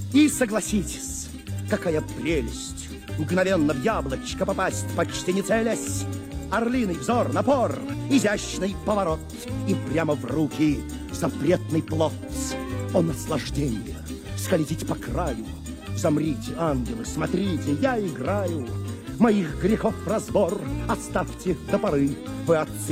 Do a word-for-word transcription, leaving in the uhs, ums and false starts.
И согласитесь, какая прелесть мгновенно в яблочко попасть, почти не целясь. Орлиный взор, напор, изящный поворот, и прямо в руки запретный плод. О, наслаждение, скользить по краю. Замрите, ангелы, смотрите, я играю. Моих грехов разбор оставьте до поры. Вы отцы